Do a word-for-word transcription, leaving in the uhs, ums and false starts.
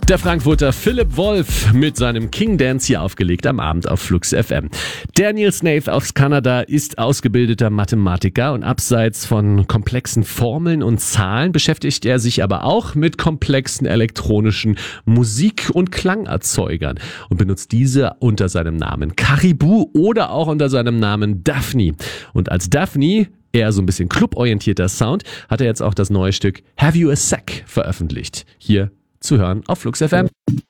Der Frankfurter Philipp Wolf mit seinem King Dance hier aufgelegt am Abend auf Flux F M. Daniel Snaith aus Kanada ist ausgebildeter Mathematiker und abseits von komplexen Formeln und Zahlen beschäftigt er sich aber auch mit komplexen elektronischen Musik- und Klangerzeugern und benutzt diese unter seinem Namen Caribou oder auch unter seinem Namen Daphne. Und als Daphne, eher so ein bisschen cluborientierter Sound, hat er jetzt auch das neue Stück Have You a Sec veröffentlicht. Hier zu hören auf Flux F M.